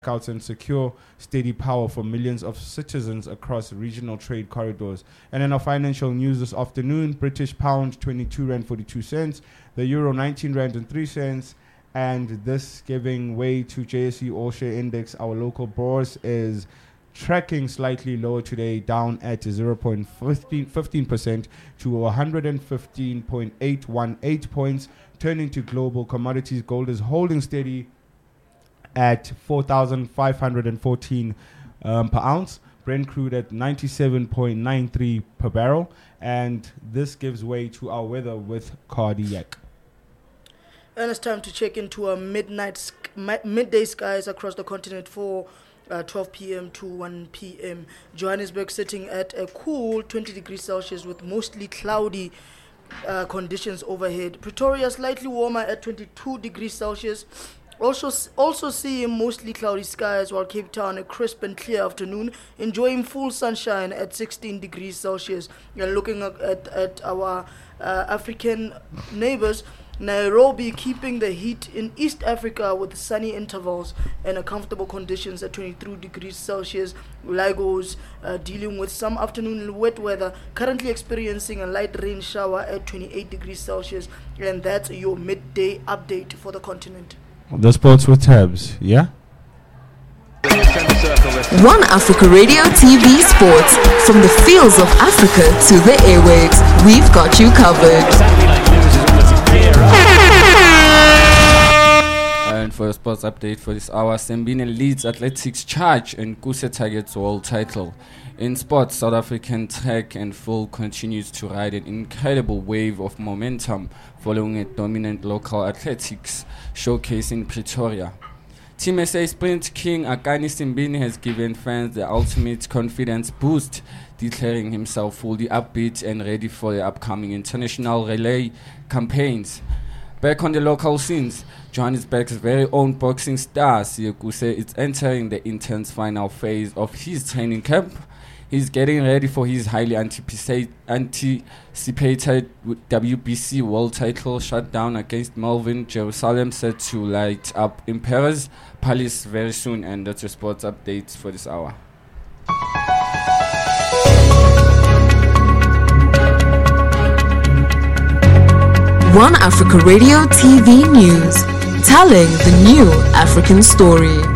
blackouts and secure steady power for millions of citizens across regional trade corridors. And in our financial news this afternoon, British pound 22 rand 42 cents, the euro 19 rand and 3 cents, and this giving way to JSE All Share Index. Our local bourse is tracking slightly lower today, down at 0.15% to 115.818 points. Turning to global commodities, gold is holding steady at 4,514 per ounce. Brent crude at 97.93 per barrel. And this gives way to our weather with Cardiac. And it's time to check into our midday skies across the continent for 12 p.m. to 1 p.m. Johannesburg sitting at a cool 20 degrees Celsius with mostly cloudy conditions overhead. Pretoria slightly warmer at 22 degrees Celsius. Also seeing mostly cloudy skies, while Cape Town a crisp and clear afternoon, enjoying full sunshine at 16 degrees Celsius. And looking at our African neighbors, Nairobi keeping the heat in East Africa with sunny intervals and comfortable conditions at 23 degrees Celsius. Lagos dealing with some afternoon wet weather, currently experiencing a light rain shower at 28 degrees Celsius. And that's your midday update for the continent. The sports with tabs, yeah? One Africa Radio TV Sports. From the fields of Africa to the airwaves, we've got you covered. And for a sports update for this hour, Sembine leads athletics charge and Kuse targets world title. In sports, South African track and field continues to ride an incredible wave of momentum following a dominant local athletics showcase in Pretoria. Team SA Sprint King Akani Simbine has given fans the ultimate confidence boost, declaring himself fully upbeat and ready for the upcoming international relay campaigns. Back on the local scenes, Johannesburg's very own boxing star Siya Kuse is entering the intense final phase of his training camp. He's getting ready for his highly anticipated WBC world title shutdown against Melvin Jerusalem, set to light up in Paris Palace very soon. And that's your sports updates for this hour. One Africa Radio TV News, telling the new African story.